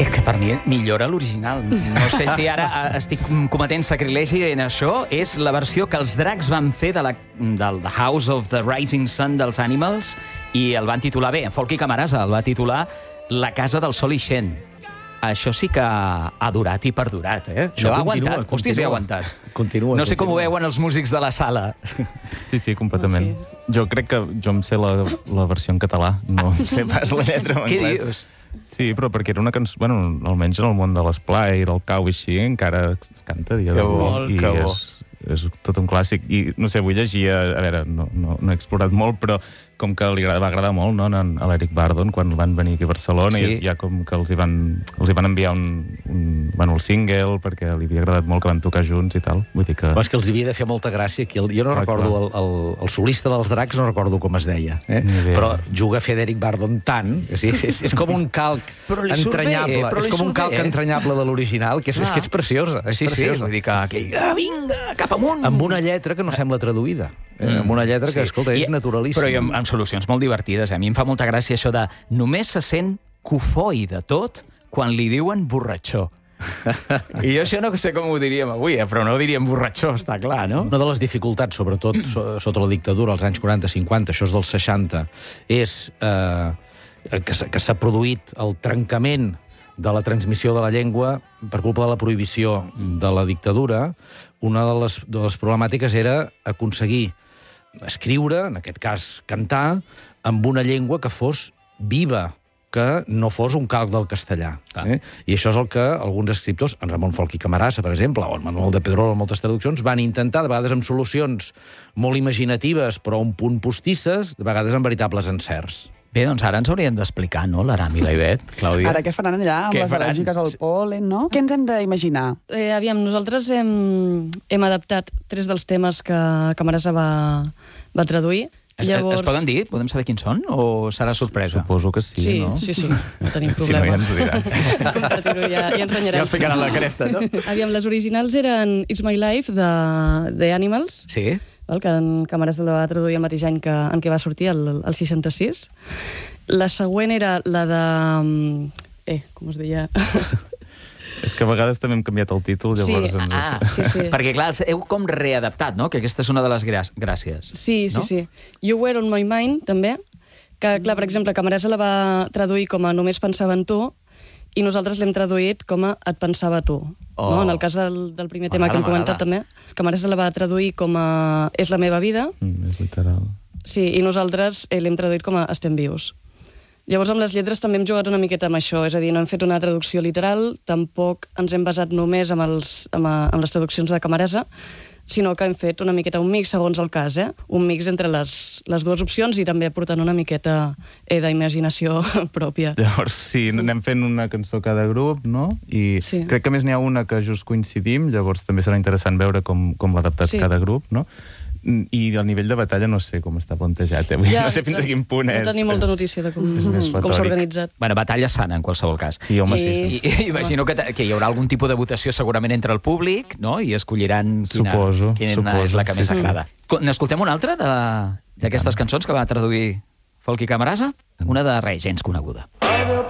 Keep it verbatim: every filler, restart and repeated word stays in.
És que per mi millora l'original. No sé si ara estic cometent sacrilegi en això. És la versió que els Dracs van fer de la, del The House of the Rising Sun dels Animals i el van titular bé. En Folky Camarasa el va titular La casa del sol ixent. Això sí que ha durat i perdurat, eh? Això ha aguantat. Hòstia, sí ha aguantat. Continua. No sé com ho veuen els músics de la sala. Sí, sí, completament. Jo crec que jo em sé la, la versió en català, no em sé pas la lletra en Què anglès. dius? Sí, però perquè era una cançó... Bueno, almenys en el món de l'esplai i del cau i així, encara es canta a dia d'avui. I és, és tot un clàssic. I, no sé, vull llegir... A, a veure, no, no, no he explorat molt, però com que li va agradar molt, no?, a l'Eric Bardon, quan van venir aquí a Barcelona, sí. I ja com que els hi van, els hi van enviar un, un, bueno, el single, perquè li havia agradat molt que van tocar junts i tal. Vull dir que... Però és que els havia de fer molta gràcia aquí. Jo no ah, recordo, el, el, el solista dels Dracs no recordo com es deia, eh? Però juga a fer d'Eric Bardon tant, és, és, és com un calc entranyable, bé, és com un calc bé, eh? entranyable de l'original, que és, és que és preciosa. És sí, preciosa. sí, vull dir que aquell... Ah, vinga, cap amunt! Amb una lletra que no sembla traduïda. Mm. Amb una lletra que, sí. escolta, és I, naturalíssima. Però amb, amb solucions molt divertides. A mi em fa molta gràcia això de només se sent cofoi de tot quan li diuen borratxó. I jo això no sé com ho diríem avui, eh? Però no ho diríem borratxó, està clar, no? Una de les dificultats, sobretot sota la dictadura, als anys quaranta cinquanta, això és dels seixanta, és eh, que s'ha produït el trencament de la transmissió de la llengua per culpa de la prohibició de la dictadura. Una de les, de les problemàtiques era aconseguir escriure, en aquest cas cantar, amb una llengua que fos viva, que no fos un calc del castellà. Eh? I això és el que alguns escriptors, en Ramon Folky Camarasa, per exemple, o en Manuel de Pedrolo, en moltes traduccions, van intentar, de vegades amb solucions molt imaginatives, però un punt postisses, de vegades amb veritables encerts. Bé, doncs ara ens hauríem d'explicar, no?, l'Aram i la Ivet, Clàudia. Ara què faran allà, amb les al·lèrgiques al pol·len, no? Què ens hem d'imaginar? Eh, aviam, nosaltres hem, hem adaptat tres dels temes que Camarasa va, va traduir. Es, Llavors... es poden dir? Podem saber quins són? O serà sorpresa? Suposo que sí, sí no? Sí, sí, no tenim problema. Si no, ja ens ho diran. Compartir-ho, ja, ja ens renyarem. Ja els ficaran la cresta, no? Aviam, les originals eren It's My Life, de The Animals. Sí. Que en Camarasa la va traduir el mateix any que, en què va sortir, el, el seixanta-sis. La següent era la de... Eh, com es deia? És que a vegades també hem canviat el títol, llavors... Sí, ah, sí, sí. Perquè, clar, heu com readaptat, no?, que aquesta és una de les gràcies. Sí, sí, no? sí. You Were On My Mind, també, que, clar, per exemple, Camarasa la va traduir com a Només pensava en tu, i nosaltres l'hem traduït com a Et pensava tu. Oh. No? En el cas del, del primer tema que hem comentat, també, Camarasa la va traduir com a És la meva vida. Mm, és literal. Sí, i nosaltres eh, l'hem traduït com a Estem vius. Llavors, amb les lletres també hem jugat una miqueta amb això, és a dir, no hem fet una traducció literal, tampoc ens hem basat només amb, els, amb, amb les traduccions de Camarasa, sinó que hem fet una miqueta un mix, segons el cas, eh? Un mix entre les, les dues opcions i també portant una miqueta eh, d'imaginació pròpia. Llavors, sí, anem fent una cançó cada grup, no? I sí. Crec que a més n'hi ha una que just coincidim, llavors també serà interessant veure com, com l'ha adaptat sí. cada grup, no? I el nivell de batalla no sé com està plantejat, eh? Ja, no sé fins a quin punt no és. No tenim molta notícia de com, com s'ha organitzat. Bueno, batalla sana, en qualsevol cas. Sí, home, sí. sí, sí. I, imagino que, que hi haurà algun tipus de votació segurament entre el públic, no?, i escolliran quina, suposo, quina suposo, és la que sí, més sí. agrada. N'escoltem una altra d'aquestes cançons que va traduir Folky Camarasa? Una de res gens coneguda.